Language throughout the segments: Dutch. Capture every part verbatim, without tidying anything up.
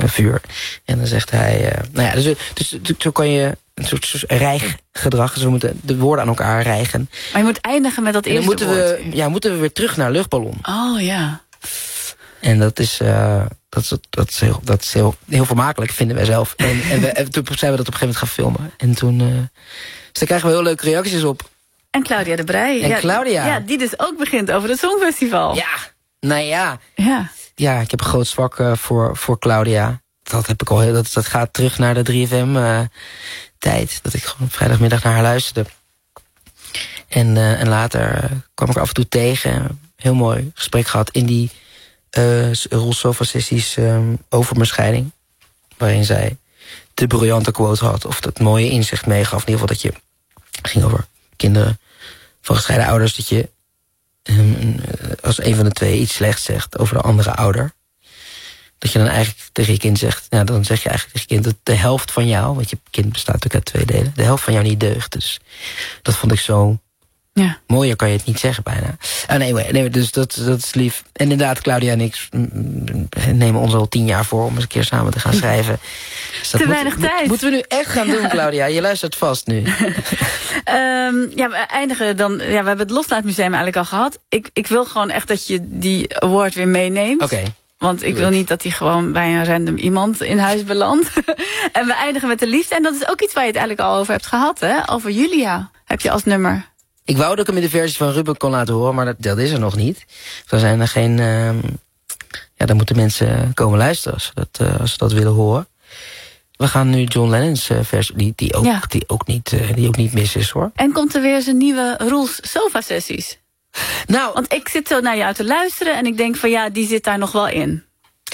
een vuur. En dan zegt hij... Uh, nou ja, dus, dus, dus zo kan je een soort, soort rijggedrag... Dus we moeten de woorden aan elkaar rijgen. Maar je moet eindigen met dat eerste moeten woord. We, ja, moeten we weer terug naar luchtballon. Oh, ja. En dat is, uh, dat is, dat is, heel, dat is heel, heel vermakelijk, vinden wij zelf. En, en, we, en toen zijn we dat op een gegeven moment gaan filmen. En toen... Uh, dus daar krijgen we heel leuke reacties op. En Claudia de Breij. En ja, Claudia. Ja, die dus ook begint over het Songfestival. Ja, nou ja. Ja, ja ik heb een groot zwak uh, voor, voor Claudia. Dat heb ik al heel, dat, dat gaat terug naar de drie F M uh, tijd. Dat ik gewoon vrijdagmiddag naar haar luisterde. En, uh, en later uh, kwam ik af en toe tegen. Heel mooi gesprek gehad in die uh, Rolsofa-sessies um, over mijn scheiding. Waarin zij de briljante quote had. Of dat mooie inzicht meegaf. In ieder geval dat je... ging over kinderen van gescheiden ouders... dat je um, als een van de twee iets slechts zegt over de andere ouder... dat je dan eigenlijk tegen je kind zegt... nou, dan zeg je eigenlijk tegen je kind dat de helft van jou... want je kind bestaat natuurlijk uit twee delen... de helft van jou niet deugt. Dus dat vond ik zo... Ja. Mooier kan je het niet zeggen bijna. Oh, nee, nee, dus dat, dat is lief. En inderdaad, Claudia en ik nemen ons al tien jaar voor... om eens een keer samen te gaan schrijven. Dus te moet, weinig moet, tijd. Moeten we nu echt gaan doen, Claudia? Je luistert vast nu. um, ja, we eindigen dan... Ja, we hebben het Loslaatmuseum eigenlijk al gehad. Ik, ik wil gewoon echt dat je die award weer meeneemt. Oké. Okay. Want ik wil niet dat die gewoon bij een random iemand in huis belandt. En we eindigen met de liefde. En dat is ook iets waar je het eigenlijk al over hebt gehad, hè? Over Julia heb je als nummer. Ik wou dat ik hem in de versie van Ruben kon laten horen, maar dat, dat is er nog niet. Er zijn er geen... Uh, ja, dan moeten mensen komen luisteren als ze dat, uh, als ze dat willen horen. We gaan nu John Lennon's uh, versie, die, die, ook, ja. die, ook niet, uh, die ook niet mis is, hoor. En komt er weer zijn nieuwe Roels Sofa-sessies? Nou... Want ik zit zo naar jou te luisteren en ik denk van ja, die zit daar nog wel in.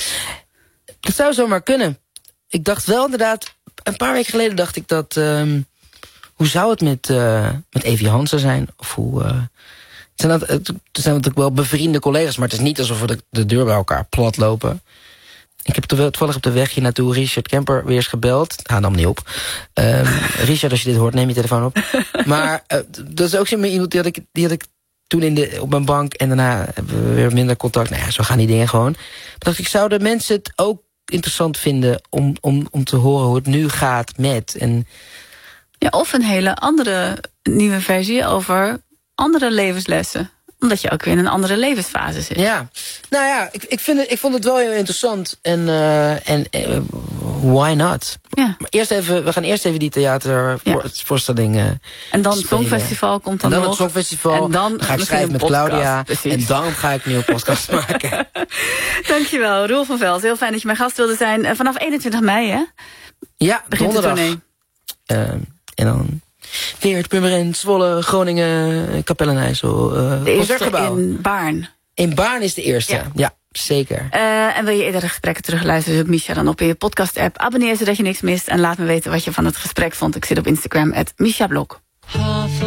Dat zou zomaar kunnen. Ik dacht wel inderdaad... Een paar weken geleden dacht ik dat... Um, hoe zou het met, uh, met Evie Hansen zijn? Of hoe... Uh, het zijn, dat, het zijn natuurlijk wel bevriende collega's... maar het is niet alsof we de, de deur bij elkaar plat lopen. Ik heb toevallig op de weg hier naartoe Richard Kemper weer eens gebeld. Hij nam niet op. Um, Richard, als je dit hoort, neem je telefoon op. Maar uh, dat is ook zo iemand die had ik... Die had ik toen in de, op mijn bank en daarna hebben we weer minder contact. Nou ja, zo gaan die dingen gewoon. Dan dacht ik, zouden mensen het ook interessant vinden... om, om, om te horen hoe het nu gaat met... En, ja, of een hele andere nieuwe versie over andere levenslessen. Omdat je ook weer in een andere levensfase zit. Ja, nou ja, ik, ik, vind het, ik vond het wel heel interessant. En, uh, en uh, why not? Ja. Maar eerst even, we gaan eerst even die theatervoorstelling uh, En dan het Songfestival komt dan, en dan nog. het Songfestival. En dan ga ik schrijven met Claudia. Precies. En dan ga ik nu een podcast maken. Dankjewel, Roel van Velzen. Heel fijn dat je mijn gast wilde zijn. Uh, vanaf eenentwintig mei, hè? Ja, begint donderdag. De tournee. Uh, en dan... Weert, Purmerend, Zwolle, Groningen, Kapellen-IJssel. Uh, de eerste in Baarn. In Baarn is de eerste, ja, ja zeker. Uh, en wil je eerdere gesprekken terugluisteren, zoek Misha dan op in je podcast-app. Abonneer zodat je niks mist en laat me weten wat je van het gesprek vond. Ik zit op Instagram, at Misha Blok.